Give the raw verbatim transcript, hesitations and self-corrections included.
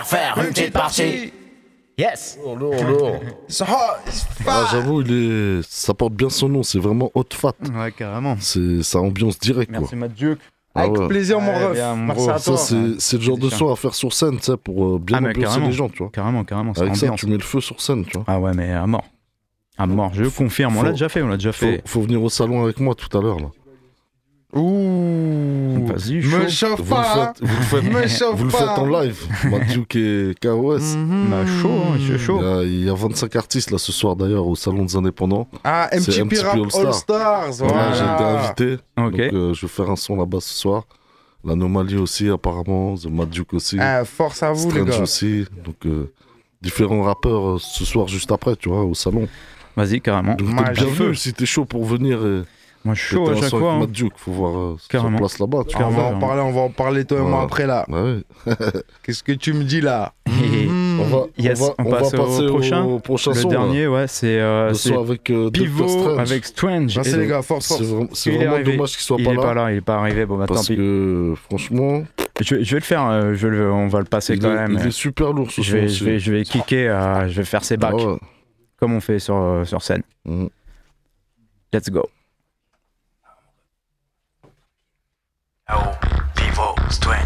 Faire une petite partie. Yes. Oh non, non. It's hot, it's Ah, fat. j'avoue, il est... ça porte bien son nom, c'est vraiment hot fat. Ouais, carrément. C'est ça ambiance direct, quoi. Merci, Matt Duke. Ah Avec ouais. plaisir, mon Ouais, ref. bien, mon Merci bro. à Ça, toi. c'est c'est le genre de C'est son à faire sur scène, tu sais, pour euh, bien Ah, mais ambiancer carrément. les gens, tu vois. Carrément, carrément, c'est Avec ça, ambiance. tu mets le feu sur scène, tu vois. Ah ouais, mais à mort. À mort, je confirme. On faut- l'a déjà fait, on l'a déjà Faut, fait. faut venir au salon avec moi tout à l'heure, là. Ouh. Vas-y, Me chaud. chauffe Vous le pas. faites, vous le faites, Me chauffe vous le pas. faites en live. Mathieu et K O S. Mhm. Bah, chaud, hein, je suis Il chaud. y, a, il y a vingt-cinq artistes là ce soir d'ailleurs au Salon des Indépendants. Ah, C'est M T P Rap M T P All Stars. Voilà, j'ai été Voilà. invité. Ok. Donc euh, je vais faire un son là-bas ce soir. L'Anomalie aussi apparemment, The Mad Duke aussi, Ah, force à vous, les Strange gars. aussi. Donc euh, différents rappeurs euh, ce soir juste après, tu vois, au salon. Vas-y, carrément. Donc Moi, t'es j'ai bienvenu feu. si t'es chaud pour venir et Moi, je suis chaud fêter à un chaque son fois. avec hein. Mad Duke. Faut voir euh, sur Carrément. place là-bas, tu Ah, on vois. va en parler, on va en parler, toi et moi, Ouais. après, là. Bah ouais. Qu'est-ce que tu me dis, là? Et- Mhm. On va, Yes, on va, on on passe va au passer prochain. au prochain Le son. là. dernier, ouais, c'est euh, Le c'est son avec euh, Doctor Pivot Strange. avec Strange. Merci, Et les gars, force, C'est force. vra- c'est Il est vraiment arrivé. dommage qu'il soit il pas est là. pas là, il est pas arrivé. Bon, bah tant Parce pis. que franchement, Je, vais- je vais le faire, euh, je vais le- on va le passer il quand est, même. il est super lourd ce Je son vais, aussi. je vais, je vais kicker, euh, je vais faire ses bacs, Ah ouais. comme on fait sur, euh, sur scène. Mhm. Let's go. Oh, Pivot, Strange.